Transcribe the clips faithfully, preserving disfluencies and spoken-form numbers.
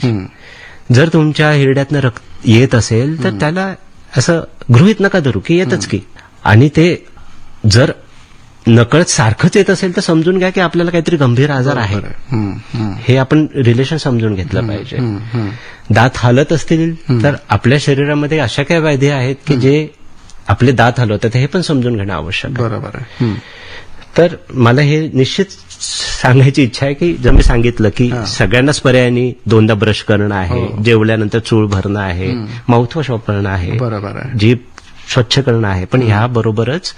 हं. जर तुमच्या हिरड्यातनं रक्त येत असेल तर त्याला असं गृहीत नका धरू की येतच की, आणि ते जर नकळत सारखंच येत असेल तर समजून घ्या की आपल्याला काहीतरी गंभीर आजार आहे. हं, हं. हे आपण रिलेशन समजून घेतलं पाहिजे. हं, हं. दात हालत असतील तर आपल्या शरीरामध्ये अशा काही व्याधी आहेत की जे आपले दात हलवतात, हे पण समजून घेणं आवश्यक आहे. बरोबर आहे. हं. तर मला हे निश्चित सांगायची इच्छा आहे की जर मी सांगितलं की सगळ्यांनाच पर्यायाने दोनदा ब्रश करणं आहे, जेवल्यानंतर चूळ भरणं आहे, माउथवॉश वापरणं आहे, बरोबर आहे. जीभ स्वच्छ करणं आहे, पण ह्याबरोबरच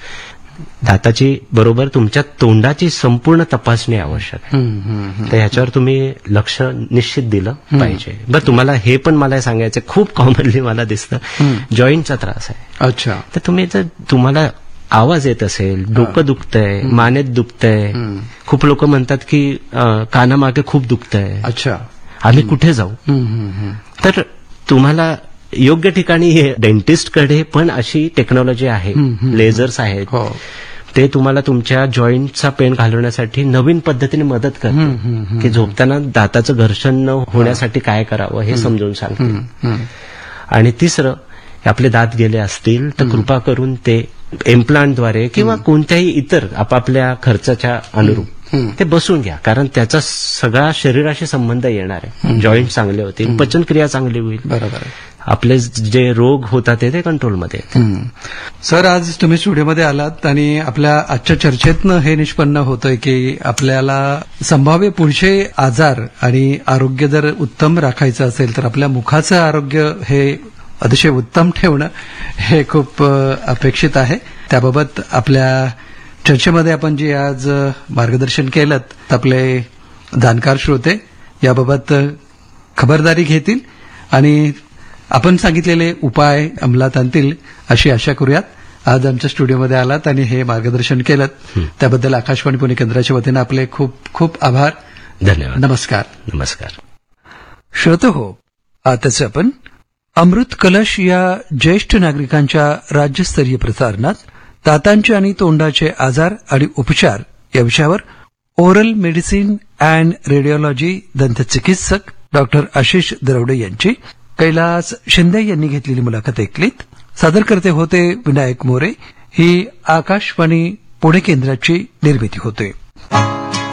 दाताची बरोबर तुमच्या तोंडाची संपूर्ण तपासणी आवश्यक आहे. हं, हं, हं. तर ह्याच्यावर तुम्ही लक्ष निश्चित दिलं पाहिजे. बरं, तुम्हाला हे पण मला सांगायचं, खूप कॉमनली मला दिसतं जॉईंटचा त्रास आहे. अच्छा. तर तुम्ही जर तुम्हाला आवाज येत असेल, डोकं दुखतंय, मानेत दुखतंय, खूप लोक म्हणतात की अं, कानामागे खूप दुखतंय, अच्छा, आम्ही कुठे जाऊ? हं, हं, हं. तर तुम्हाला योग्य ठिकाणी डेंटिस्टकडे पण अशी टेक्नॉलॉजी आहे, लेझर्स आहेत, हो. ते तुम्हाला तुमच्या जॉईंटचा पेन घालवण्यासाठी नवीन पद्धतीने मदत करते की झोपताना दाताचं घर्षण न होण्यासाठी काय करावं हे समजून सांगते. हं, हं. आणि तिसरं, आपले दात गेले असतील तर कृपा करून ते इम्प्लांटद्वारे किंवा कोणत्याही इतर आपापल्या खर्चाच्या अनुरूप ते बसून घ्या, कारण त्याचा सगळा शरीराशी संबंध येणार आहे. जॉईंट चांगले होतील, पचनक्रिया चांगली होईल, बरोबर आहे. आपले जे रोग होतात ते कंट्रोलमध्ये येतील. सर, आज तुम्ही स्टुडिओमध्ये आलात आणि आपल्या आजच्या चर्चेतनं हे निष्पन्न होतंय की आपल्याला संभाव्य पुढचे आजार आणि आरोग्य जर उत्तम राखायचं असेल तर आपल्या मुखाचं आरोग्य हे अतिशय उत्तम ठेवणं हे खूप अपेक्षित आहे. त्याबाबत आपल्या चर्चेमध्ये आपण जे आज मार्गदर्शन केलं, आपले जाणकार श्रोते याबाबत खबरदारी घेतील आणि आपण सांगितलेले उपाय अंमलात आणतील अशी आशा करूयात. आज आमच्या स्टुडिओमध्ये आलात आणि हे मार्गदर्शन केलं त्याबद्दल आकाशवाणी पुणे केंद्राच्या वतीनं आपले खूप खूप आभार. धन्यवाद. नमस्कार. नमस्कार. श्रोते हो, आताच आपण अमृत कलश या ज्येष्ठ नागरिकांच्या राज्यस्तरीय प्रसारणात दातांचे आणि तोंडाचे आजार आणि उपचार या विषयावर ओरल मेडिसिन अँड रेडिओलॉजी दंतचिकित्सक डॉक्टर आशिष दरवडे यांची कैलास शिंदे यांनी घेतलेली मुलाखत ऐकलीत. सादर करते होते विनायक मोरे. ही आकाशवाणी पुणे केंद्राची निर्मिती होते.